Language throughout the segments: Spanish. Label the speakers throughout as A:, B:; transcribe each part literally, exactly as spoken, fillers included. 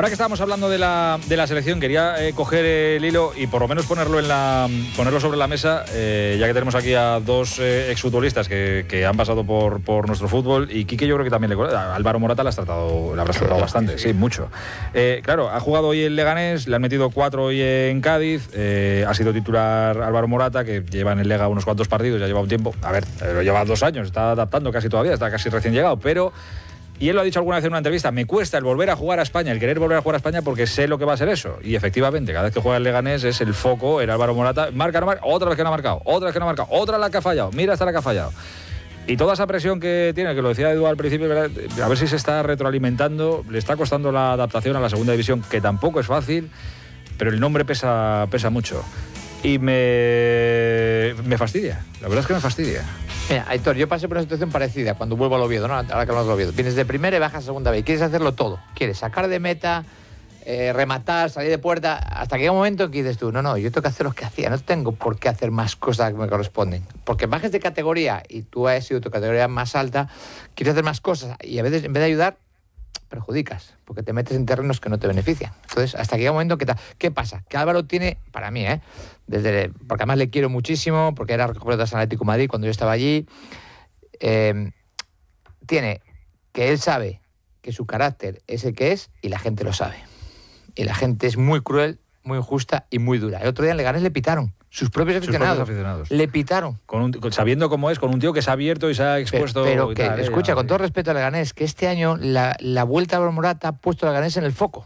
A: Ahora que estábamos hablando de la, de la selección, quería eh, coger el hilo y por lo menos ponerlo en la ponerlo sobre la mesa, eh, ya que tenemos aquí a dos eh, exfutbolistas que, que han pasado por, por nuestro fútbol, y Quique yo creo que también le a Álvaro Morata le has tratado, le habrás tratado bastante, sí, mucho. Eh, claro, ha jugado hoy en Leganés, le han metido cuatro hoy en Cádiz, eh, ha sido titular Álvaro Morata, que lleva en el Lega unos cuantos partidos, ya lleva un tiempo, a ver, lo lleva dos años, está adaptando casi todavía, está casi recién llegado, pero... Y él lo ha dicho alguna vez en una entrevista, me cuesta el volver a jugar a España, el querer volver a jugar a España porque sé lo que va a ser eso. Y efectivamente, cada vez que juega el Leganés es el foco, el Álvaro Morata, marca, no marca, otra vez que no ha marcado, otra vez que no ha marcado, otra la que ha fallado, mira esta la que ha fallado. Y toda esa presión que tiene, que lo decía Edu al principio, a ver si se está retroalimentando, le está costando la adaptación a la segunda división, que tampoco es fácil, pero el nombre pesa, pesa mucho. Y me, me fastidia, la verdad es que me fastidia.
B: Mira, Aitor, yo pasé por una situación parecida cuando vuelvo al Oviedo, ¿no? Ahora que hablamos del Oviedo. Vienes de primera y bajas a segunda vez. Quieres hacerlo todo. Quieres sacar de meta, eh, rematar, salir de puerta. Hasta que llega un momento en que dices tú, no, no, yo tengo que hacer lo que hacía. No tengo por qué hacer más cosas que me corresponden. Porque bajes de categoría y tú has sido tu categoría más alta, quieres hacer más cosas y a veces, en vez de ayudar, perjudicas, porque te metes en terrenos que no te benefician. Entonces, hasta que llega un momento que... Ta... ¿Qué pasa? Que Álvaro tiene, para mí, ¿eh? Desde, porque además le quiero muchísimo, porque era recogido de Atlético de Madrid cuando yo estaba allí, eh, tiene que él sabe que su carácter es el que es y la gente lo sabe. Y la gente es muy cruel, muy injusta y muy dura. El otro día en Leganés le pitaron. Sus propios aficionados,
A: sus propios aficionados.
B: Le pitaron.
A: Con un, con, sabiendo cómo es, con un tío que se ha abierto y se ha expuesto...
B: Pero, pero que,
A: tal,
B: escucha,
A: eh,
B: con todo respeto a Leganés, que este año la, la vuelta a Álvaro Morata ha puesto a Leganés en el foco.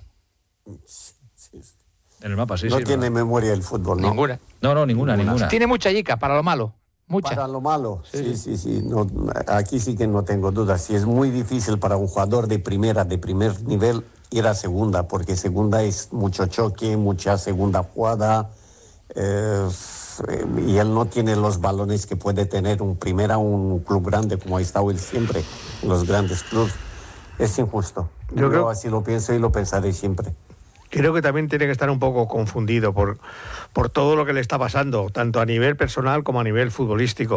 A: En el mapa, sí,
C: no
A: sí.
C: No tiene
A: ¿verdad?
C: memoria el fútbol, ¿no?
B: Ninguna.
A: No, no, ninguna, ninguna. ninguna.
B: Tiene mucha yica para lo malo. Mucha.
C: Para lo malo, sí,
B: sí,
C: sí, sí. No, aquí sí que no tengo dudas. Sí, es muy difícil para un jugador de primera, de primer nivel, ir a segunda, porque segunda es mucho choque, mucha segunda jugada, eh, y él no tiene los balones que puede tener un primera, un club grande, como ha estado él siempre, en los grandes clubes. Es injusto.
D: Yo,
C: Yo
D: creo...
C: así lo pienso y lo pensaré siempre.
D: Creo que también tiene que estar un poco confundido por, por todo lo que le está pasando, tanto a nivel personal como a nivel futbolístico.